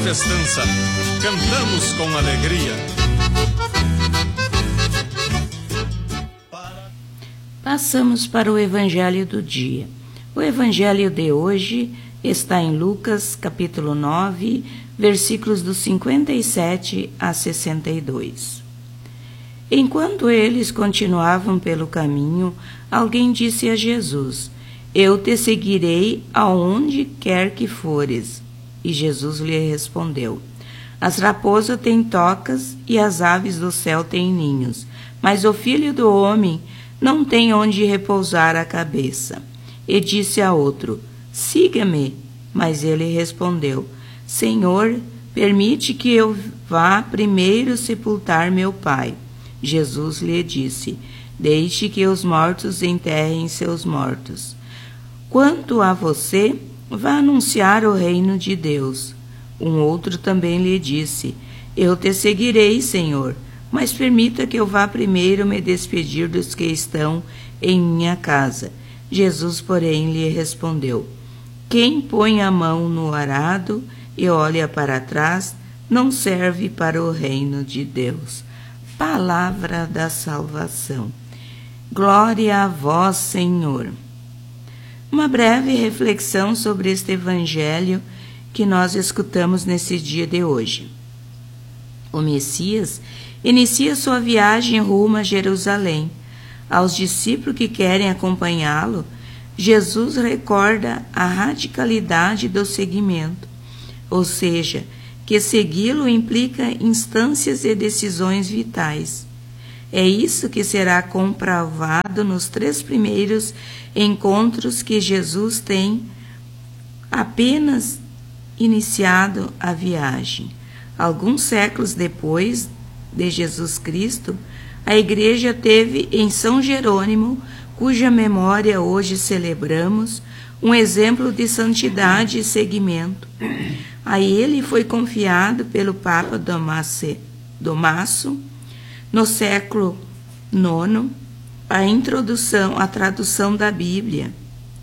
Festança, cantamos com alegria. Passamos para o Evangelho do dia. O Evangelho de hoje está em Lucas, capítulo 9, versículos do 57 a 62. Enquanto eles continuavam pelo caminho, alguém disse a Jesus: Eu te seguirei aonde quer que fores. E Jesus lhe respondeu: As raposas têm tocas e as aves do céu têm ninhos, mas o Filho do Homem não tem onde repousar a cabeça. E disse a outro: Siga-me. Mas ele respondeu: Senhor, permite que eu vá primeiro sepultar meu pai. Jesus lhe disse: Deixe que os mortos enterrem seus mortos. Quanto a você, vá anunciar o reino de Deus. Um outro também lhe disse: Eu te seguirei, Senhor, mas permita que eu vá primeiro me despedir dos que estão em minha casa. Jesus, porém, lhe respondeu: Quem põe a mão no arado e olha para trás, não serve para o reino de Deus. Palavra da salvação. Glória a vós, Senhor. Uma breve reflexão sobre este evangelho que nós escutamos nesse dia de hoje. O Messias inicia sua viagem rumo a Jerusalém. Aos discípulos que querem acompanhá-lo, Jesus recorda a radicalidade do seguimento, ou seja, que segui-lo implica instâncias e decisões vitais. É isso que será comprovado nos 3 primeiros encontros que Jesus tem apenas iniciado a viagem. Alguns séculos depois de Jesus Cristo, a Igreja teve em São Jerônimo, cuja memória hoje celebramos, um exemplo de santidade e seguimento. A ele foi confiado pelo Papa Damaso, no século IX, a tradução da Bíblia,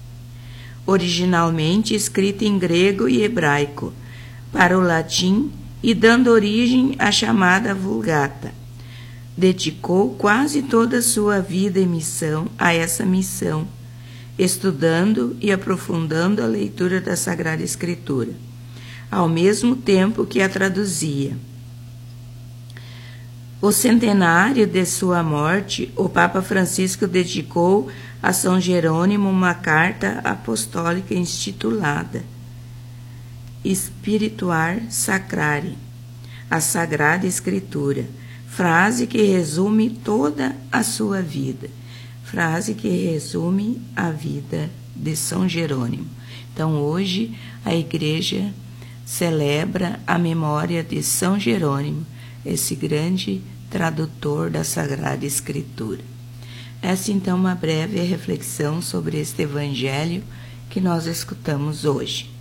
originalmente escrita em grego e hebraico, para o latim e dando origem à chamada Vulgata. Dedicou quase toda a sua vida e missão a essa missão, estudando e aprofundando a leitura da Sagrada Escritura, ao mesmo tempo que a traduzia. O centenário de sua morte, o Papa Francisco dedicou a São Jerônimo uma carta apostólica intitulada Spirituar Sacrari, a Sagrada Escritura, frase que resume toda a sua vida, frase que resume a vida de São Jerônimo. Então, hoje, a Igreja celebra a memória de São Jerônimo, esse grande tradutor da Sagrada Escritura. Essa, então, uma breve reflexão sobre este Evangelho que nós escutamos hoje.